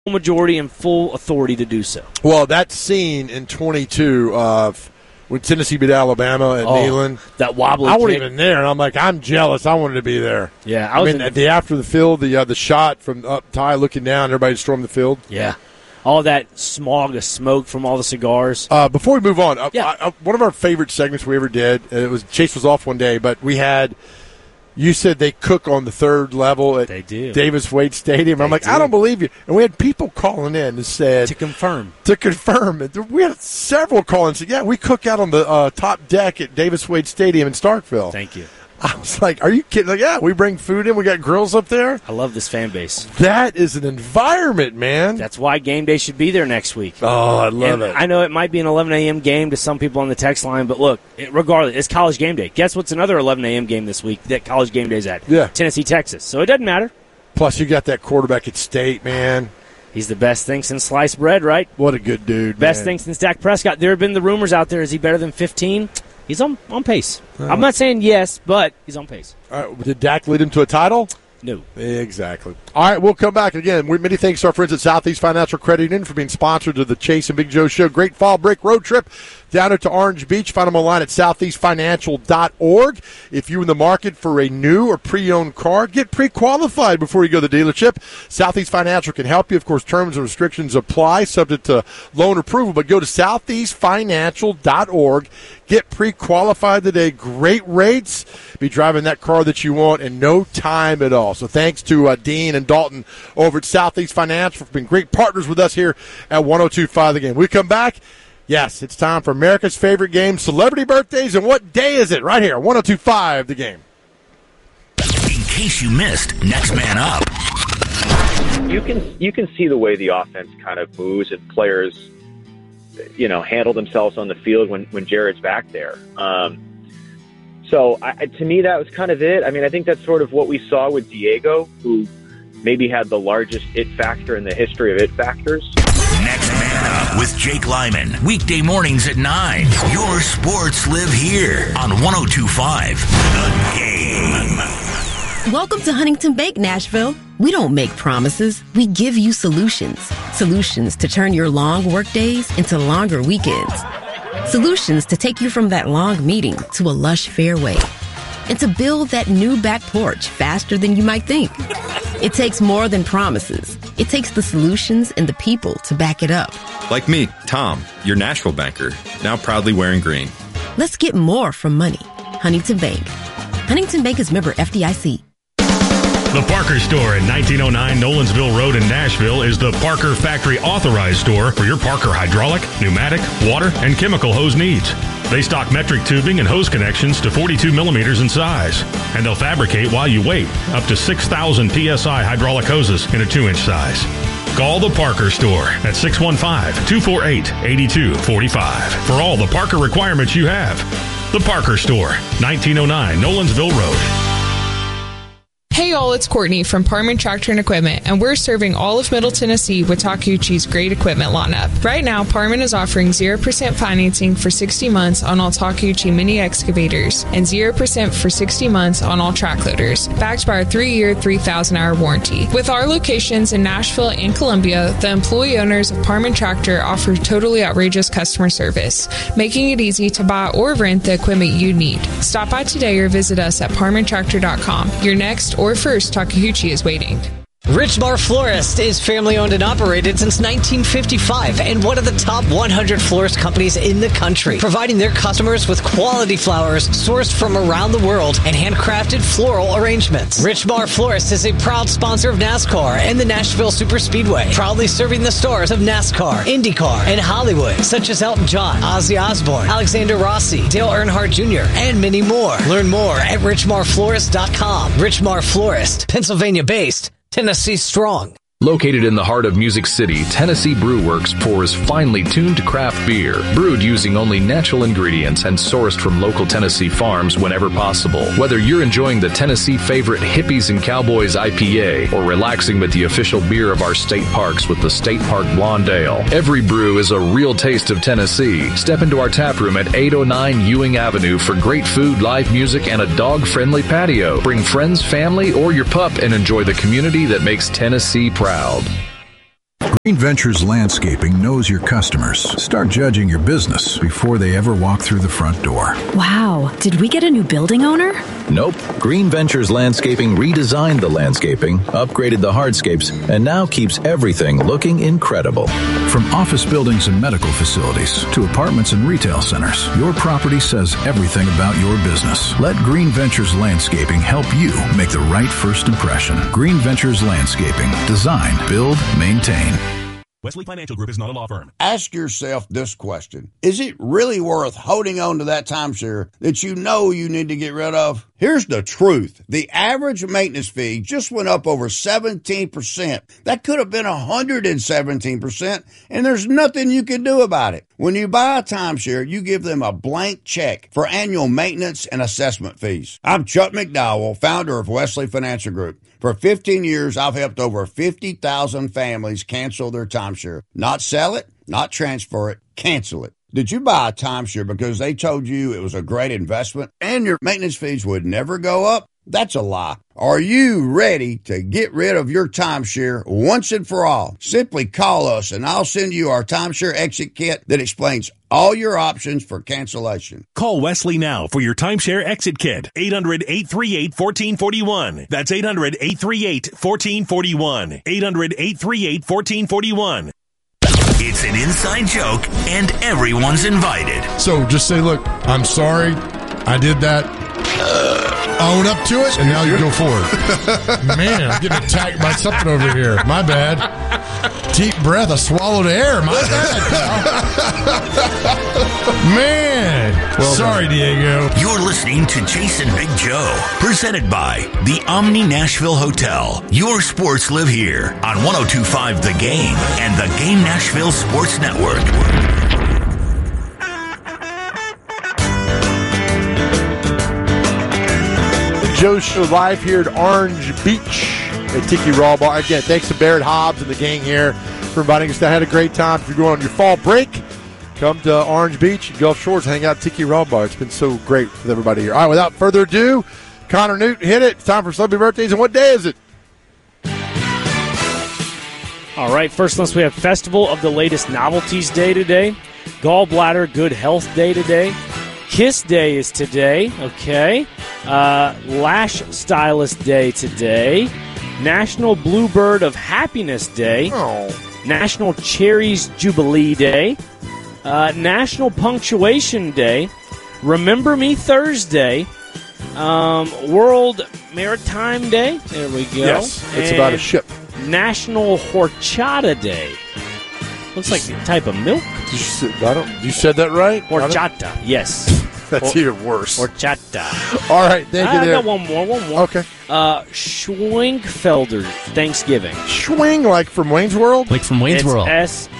majority and full authority to do so. Well, that scene in 22 when Tennessee beat Alabama at Neyland. That wobbly I wasn't kick. even there, and I'm like, I'm jealous. I wanted to be there. Yeah, I mean, after the field, the shot from up high looking down, everybody stormed the field. Yeah. All that smog of smoke from all the cigars. Before we move on, one of our favorite segments we ever did, it was Chase was off one day, but we had – you said they cook on the third level at Davis Wade Stadium. I'm like, I don't believe you. And we had people calling in and said – To confirm. We had several call-ins and said, yeah, we cook out on the top deck at Davis Wade Stadium in Starkville. Thank you. I was like, are you kidding? Like, yeah, we bring food in. We got grills up there. I love this fan base. That is an environment, man. That's why game day should be there next week. Oh, I love it. I know it might be an 11 a.m. game to some people on the text line, but look, regardless, it's college game day. Guess what's another 11 a.m. game this week that college game day's at? Yeah. Tennessee, Texas. So it doesn't matter. Plus, you got that quarterback at State, man. He's the best thing since sliced bread, right? What a good dude, Best thing since Dak Prescott. There have been the rumors out there, is he better than 15? He's on pace. I'm not saying yes, but he's on pace. All right, did Dak lead him to a title? No. Exactly. All right, we'll come back again. Many thanks to our friends at Southeast Financial Credit Union for being sponsored to the Chase and Big Joe Show. Great fall break road trip down to Orange Beach. Find them online at southeastfinancial.org. If you're in the market for a new or pre-owned car, get pre-qualified before you go to the dealership. Southeast Financial can help you. Of course, terms and restrictions apply, subject to loan approval. But go to southeastfinancial.org. Get pre-qualified today. Great rates. Be driving that car that you want in no time at all. So thanks to Dean and Dalton over at Southeast Financial for being great partners with us here at 102.5 The Game. We come back. Yes, it's time for America's favorite game, celebrity birthdays, and what day is it? Right here, 102.5 The Game. In case you missed, next man up. You can see the way the offense kind of moves and players, handle themselves on the field when Jared's back there. So to me, that was kind of it. I mean, I think that's sort of what we saw with Diego, who maybe had the largest it factor in the history of it factors. Next Man Up with Jake Lyman. Weekday mornings at 9. Your sports live here on 102.5 The Game. Welcome to Huntington Bank, Nashville. We don't make promises. We give you solutions. Solutions to turn your long work days into longer weekends. Solutions to take you from that long meeting to a lush fairway. And to build that new back porch faster than you might think. It takes more than promises. It takes the solutions and the people to back it up. Like me, Tom, your Nashville banker, now proudly wearing green. Let's get more from money. Huntington Bank. Huntington Bank is member FDIC. The Parker Store at 1909 Nolensville Road in Nashville is the Parker Factory Authorized Store for your Parker hydraulic, pneumatic, water, and chemical hose needs. They stock metric tubing and hose connections to 42 millimeters in size. And they'll fabricate while you wait up to 6,000 PSI hydraulic hoses in a 2-inch size. Call the Parker Store at 615-248-8245 for all the Parker requirements you have. The Parker Store, 1909 Nolensville Road. Hey all, it's Courtney from Parman Tractor and Equipment, and we're serving all of Middle Tennessee with Takeuchi's great equipment lineup. Right now, Parman is offering 0% financing for 60 months on all Takeuchi mini excavators and 0% for 60 months on all track loaders, backed by our 3-year, 3,000-hour warranty. With our locations in Nashville and Columbia, the employee owners of Parman Tractor offer totally outrageous customer service, making it easy to buy or rent the equipment you need. Stop by today or visit us at parmantractor.com. Your next or first Takeuchi is waiting. Richmar Florist is family-owned and operated since 1955 and one of the top 100 florist companies in the country, providing their customers with quality flowers sourced from around the world and handcrafted floral arrangements. Richmar Florist is a proud sponsor of NASCAR and the Nashville Superspeedway, proudly serving the stars of NASCAR, IndyCar, and Hollywood, such as Elton John, Ozzy Osbourne, Alexander Rossi, Dale Earnhardt Jr., and many more. Learn more at richmarflorist.com. Richmar Florist, Pennsylvania-based, Tennessee strong. Located in the heart of Music City, Tennessee Brew Works pours finely tuned craft beer, brewed using only natural ingredients and sourced from local Tennessee farms whenever possible. Whether you're enjoying the Tennessee favorite Hippies and Cowboys IPA or relaxing with the official beer of our state parks with the State Park Blonde Ale, every brew is a real taste of Tennessee. Step into our tap room at 809 Ewing Avenue for great food, live music, and a dog-friendly patio. Bring friends, family, or your pup and enjoy the community that makes Tennessee proud. Green Ventures Landscaping knows your customers. Start judging your business before they ever walk through the front door. Wow, did we get a new building owner? Nope. Green Ventures Landscaping redesigned the landscaping, upgraded the hardscapes, and now keeps everything looking incredible. From office buildings and medical facilities to apartments and retail centers, your property says everything about your business. Let Green Ventures Landscaping help you make the right first impression. Green Ventures Landscaping. Design, build, maintain. Wesley Financial Group is not a law firm. Ask yourself this question. Is it really worth holding on to that timeshare that you know you need to get rid of? Here's the truth. The average maintenance fee just went up over 17%. That could have been 117%, and there's nothing you can do about it. When you buy a timeshare, you give them a blank check for annual maintenance and assessment fees. I'm Chuck McDowell, founder of Wesley Financial Group. For 15 years, I've helped over 50,000 families cancel their timeshare. Not sell it, not transfer it, cancel it. Did you buy a timeshare because they told you it was a great investment and your maintenance fees would never go up? That's a lie. Are you ready to get rid of your timeshare once and for all? Simply call us and I'll send you our timeshare exit kit that explains all your options for cancellation. Call Wesley now for your timeshare exit kit. 800-838-1441. That's 800-838-1441. 800-838-1441. It's an inside joke, and everyone's invited. So just say, look, I'm sorry, I did that. Own up to it, and now you go forward. Man, I'm getting attacked by something over here. My bad. Deep breath, I swallowed air. My bad, pal. Man. Well, sorry, Diego. You're listening to Jason Big Joe, presented by the Omni Nashville Hotel. Your sports live here on 102.5 The Game and the Game Nashville Sports Network. Joe Show live here at Orange Beach at Tiki Raw Bar. Again, thanks to Barrett Hobbs and the gang here for inviting us down. Had a great time. If you're going on your fall break, come to Orange Beach, Gulf Shores, hang out at Tiki Raw Bar. It's been so great with everybody here. All right, without further ado, Connor Newton, hit it. It's time for celebrity birthdays. And what day is it? All right, first we have Festival of the Latest Novelties Day today. Gallbladder Good Health Day today. Kiss Day is today, okay. Lash Stylist Day today. National Bluebird of Happiness Day. Oh. National Cherries Jubilee Day. National Punctuation Day. Remember Me Thursday. World Maritime Day. There we go. Yes, it's about a ship. National Horchata Day. Looks like a type of milk. You said that right? Horchata, yes. That's even worse. Horchata. All right, thank you there. I got one more. Okay. Schwenkfelder Thanksgiving. Schwing, like from Wayne's World? Like from Wayne's World.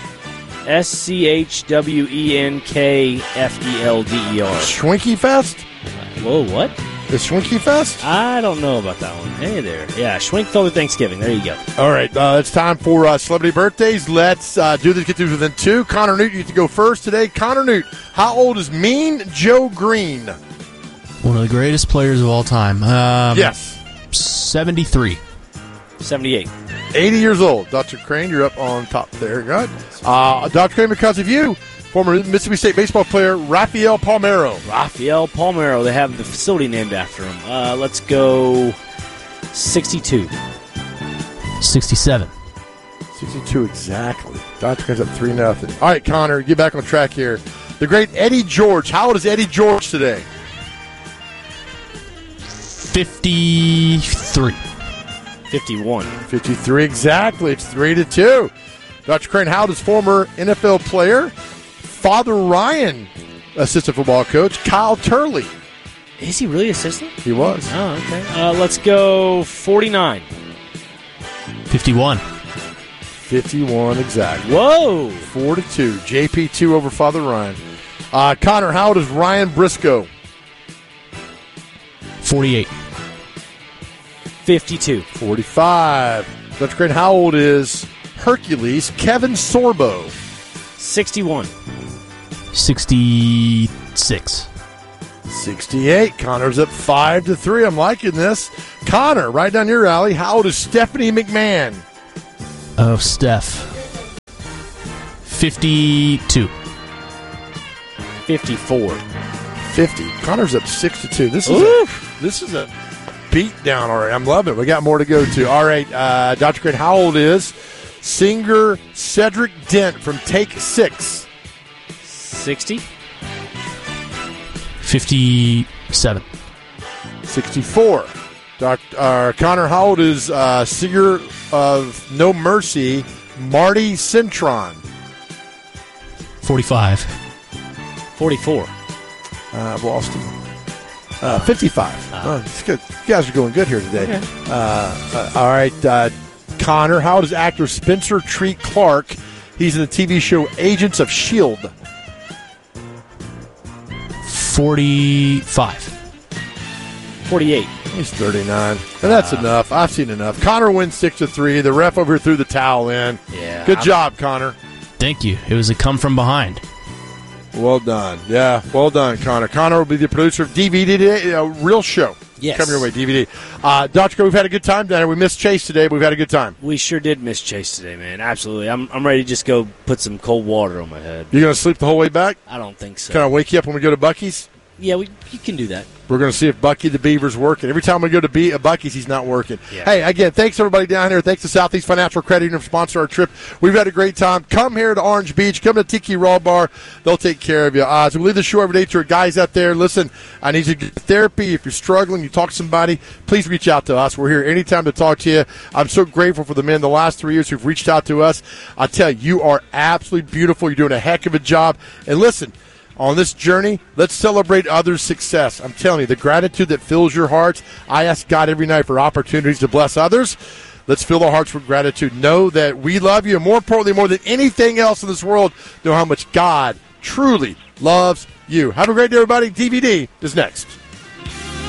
SCHWENKFELDER. Schwinky Fest? Whoa, what? The Schwinky Fest? I don't know about that one. Hey there. Yeah, Schwenkfelder Thanksgiving. There you go. All right, it's time for celebrity birthdays. Let's do this. Get through within two. Connor Newton, you get to go first today. Connor Newton, how old is Mean Joe Green? One of the greatest players of all time. Yes. 73. 78. 80 years old. Dr. Crane, you're up on top there. Good. Dr. Crane, because of you, former Mississippi State baseball player Rafael Palmeiro. Rafael Palmeiro. They have the facility named after him. Let's go 62. 67. 62 exactly. Dr. Crane's up 3-0. All right, Connor, get back on track here. The great Eddie George. How old is Eddie George today? 53. 51. 53 exactly. It's 3-2. Dr. Crane, how old is former NFL player, Father Ryan, assistant football coach, Kyle Turley? Is he really assistant? He was. Oh, okay. Let's go 49. 51. 51 exactly. Whoa. 4-2. JP2 over Father Ryan. Connor, how old is Ryan Briscoe? 48. 52. 45. Dr. Crane, how old is Hercules Kevin Sorbo? 61. 66. 68. Connor's up 5-3. I'm liking this. Connor, right down your alley. How old is Stephanie McMahon? Oh, Steph. 52. 54. 50. Connor's up 6-2. This is a beat down. All right, I'm loving it. We got more to go to. All right, Dr. Crane, how old is singer Cedric Dent from Take 6? 60. 57. 64. Connor, how old is singer of No Mercy, Marty Cintron? 45. 44. I've lost him. 55. It's good. You guys are going good here today. Okay. All right, Connor, how old is actor Spencer Treat Clark? He's in the TV show Agents of S.H.I.E.L.D. 45. 48. He's 39. And that's enough. I've seen enough. Connor wins 6-3. The ref over here threw the towel in. Yeah. Good job, Connor. Thank you. It was a come from behind. Well done. Yeah, well done, Connor. Connor will be the producer of DVD today, a real show. Yes. Coming your way, DVD. Dr. Cole, we've had a good time down here. We missed Chase today, but we've had a good time. We sure did miss Chase today, man. Absolutely. I'm ready to just go put some cold water on my head. You going to sleep the whole way back? I don't think so. Can I wake you up when we go to Buc-ee's? Yeah, you can do that. We're going to see if Bucky the Beaver's working. Every time we go to Buc-ee's, he's not working. Yeah. Hey, again, thanks everybody down here. Thanks to Southeast Financial Credit Union for sponsoring our trip. We've had a great time. Come here to Orange Beach. Come to Tiki Raw Bar. They'll take care of you. So we leave the show every day to our guys out there. Listen, I need you to get therapy. If you're struggling, you talk to somebody, please reach out to us. We're here anytime to talk to you. I'm so grateful for the men the last 3 years who've reached out to us. I tell you, you are absolutely beautiful. You're doing a heck of a job. And listen, on this journey, let's celebrate others' success. I'm telling you, the gratitude that fills your hearts. I ask God every night for opportunities to bless others. Let's fill our hearts with gratitude. Know that we love you. And more importantly, more than anything else in this world, know how much God truly loves you. Have a great day, everybody. DVD is next.